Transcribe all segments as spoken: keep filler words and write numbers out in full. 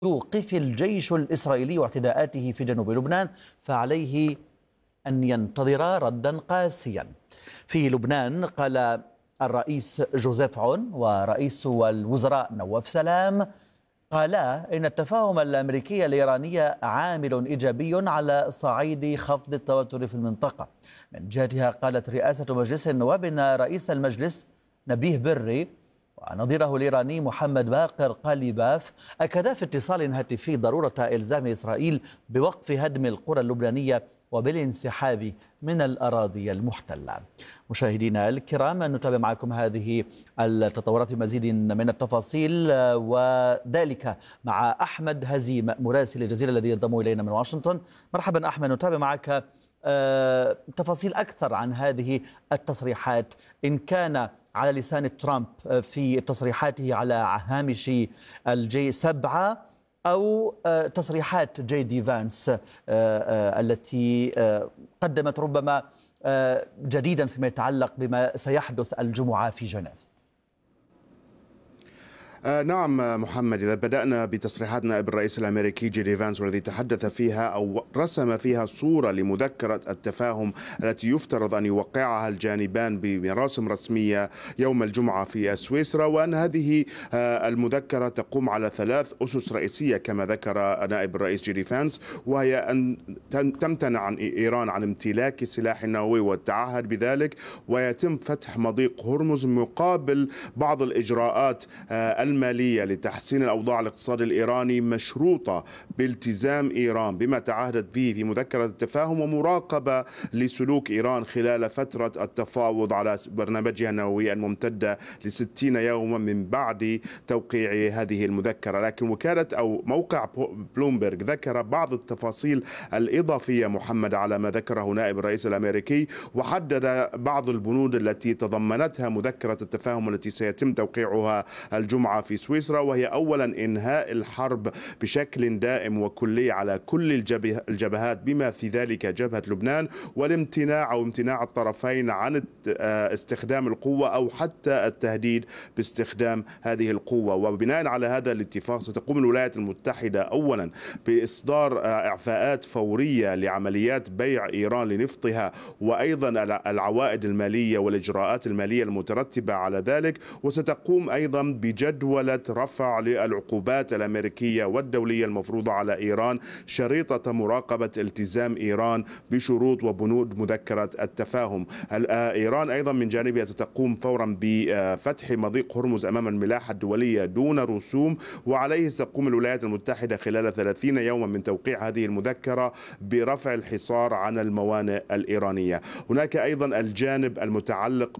يوقف الجيش الإسرائيلي اعتداءاته في جنوب لبنان فعليه أن ينتظر ردا قاسيا. في لبنان قال الرئيس جوزيف عون ورئيس الوزراء نواف سلام قالا إن التفاهم الأمريكي الإيراني عامل إيجابي على صعيد خفض التوتر في المنطقة. من جهتها قالت رئاسة مجلس النواب إن رئيس المجلس نبيه بري ونظيره الإيراني محمد باقر قاليباف أكدا في اتصال هاتفي ضرورة إلزام إسرائيل بوقف هدم القرى اللبنانية وبالانسحاب من الأراضي المحتلة. مشاهدينا الكرام، نتابع معكم هذه التطورات بمزيد من التفاصيل، وذلك مع أحمد هزيم مراسل الجزيرة الذي ينضم إلينا من واشنطن. مرحبا أحمد، نتابع معك تفاصيل أكثر عن هذه التصريحات، إن كان على لسان ترامب في تصريحاته على هامش الجي سبعة أو تصريحات جي دي فانس التي قدمت ربما جديدا فيما يتعلق بما سيحدث الجمعة في جنيف. آه نعم محمد، إذا بدأنا بتصريحات نائب الرئيس الأمريكي جي دي فانس والذي تحدث فيها أو رسم فيها صورة لمذكرة التفاهم التي يفترض أن يوقعها الجانبان بمراسم رسمية يوم الجمعة في سويسرا، وأن هذه آه المذكرة تقوم على ثلاث أسس رئيسية كما ذكر نائب الرئيس جي دي فانس، وهي أن تمتنع عن إيران عن امتلاك سلاح نووي والتعهد بذلك، ويتم فتح مضيق هرمز مقابل بعض الإجراءات آه المالية لتحسين الأوضاع الاقتصادية الإيراني مشروطة بالتزام إيران بما تعهدت به في مذكرة التفاهم ومراقبة لسلوك إيران خلال فترة التفاوض على برنامجها النووي الممتدة لستين يوما من بعد توقيع هذه المذكرة. لكن وكالة أو موقع بلومبرغ ذكر بعض التفاصيل الإضافية محمد على ما ذكره نائب الرئيس الأمريكي، وحدد بعض البنود التي تضمنتها مذكرة التفاهم التي سيتم توقيعها الجمعة في سويسرا، وهي أولا إنهاء الحرب بشكل دائم وكلي على كل الجبهات بما في ذلك جبهة لبنان، والامتناع أو امتناع الطرفين عن استخدام القوة أو حتى التهديد باستخدام هذه القوة. وبناء على هذا الاتفاق ستقوم الولايات المتحدة أولا بإصدار إعفاءات فورية لعمليات بيع إيران لنفطها وأيضا العوائد المالية والإجراءات المالية المترتبة على ذلك، وستقوم أيضا بجدول رفع للعقوبات الأمريكية والدولية المفروضة على إيران شريطة مراقبة التزام إيران بشروط وبنود مذكرة التفاهم. إيران أيضا من جانبها ستقوم فورا بفتح مضيق هرمز أمام الملاحة الدولية دون رسوم، وعليه ستقوم الولايات المتحدة خلال ثلاثين يوما من توقيع هذه المذكرة برفع الحصار عن الموانئ الإيرانية. هناك أيضا الجانب المتعلق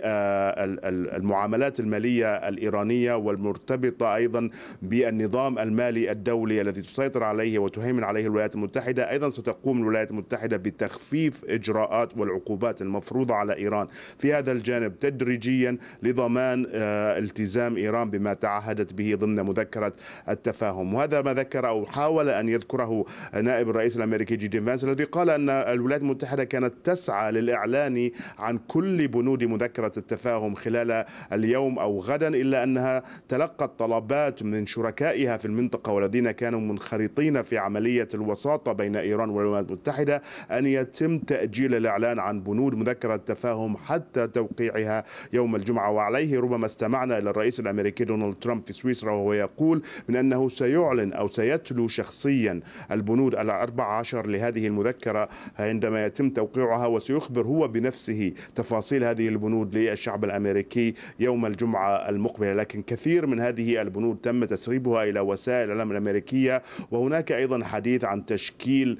بالمعاملات المالية الإيرانية والمرتبطة أيضا بالنظام المالي الدولي الذي تسيطر عليه وتهيمن عليه الولايات المتحدة. أيضا ستقوم الولايات المتحدة بتخفيف إجراءات والعقوبات المفروضة على إيران في هذا الجانب تدريجيا لضمان التزام إيران بما تعهدت به ضمن مذكرة التفاهم. وهذا ما ذكر أو حاول أن يذكره نائب الرئيس الأمريكي جي دي فانس، الذي قال أن الولايات المتحدة كانت تسعى للإعلان عن كل بنود مذكرة التفاهم خلال اليوم أو غدا، إلا أنها تلقت طلبات من شركائها في المنطقة والذين كانوا منخرطين في عملية الوساطة بين إيران والولايات المتحدة أن يتم تأجيل الإعلان عن بنود مذكرة التفاهم حتى توقيعها يوم الجمعة. وعليه ربما استمعنا إلى الرئيس الأمريكي دونالد ترامب في سويسرا وهو يقول من أنه سيعلن أو سيتلو شخصيا البنود الأربع عشر لهذه المذكرة عندما يتم توقيعها، وسيخبر هو بنفسه تفاصيل هذه البنود للشعب الأمريكي يوم الجمعة المقبلة. لكن كثير من هذه البنود تم تسريبها إلى وسائل الإعلام الأمريكية، وهناك أيضا حديث عن تشكيل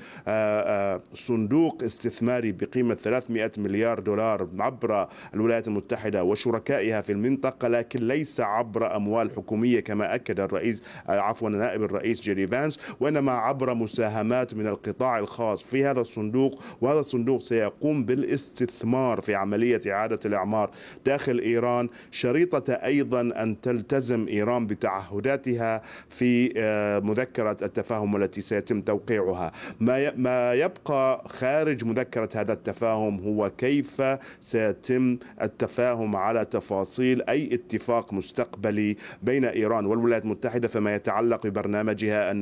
صندوق استثماري بقيمة ثلاثمئة مليار دولار عبر الولايات المتحدة وشركائها في المنطقة، لكن ليس عبر أموال حكومية كما أكد الرئيس عفوا نائب الرئيس جي دي فانس، وإنما عبر مساهمات من القطاع الخاص في هذا الصندوق. وهذا الصندوق سيقوم بالاستثمار في عملية إعادة الإعمار داخل إيران، شريطة أيضا أن تلتزم إيران بتعهداتها في مذكرة التفاهم التي سيتم توقيعها. ما يبقى خارج مذكرة هذا التفاهم هو كيف سيتم التفاهم على تفاصيل أي اتفاق مستقبلي بين إيران والولايات المتحدة فيما يتعلق ببرنامجها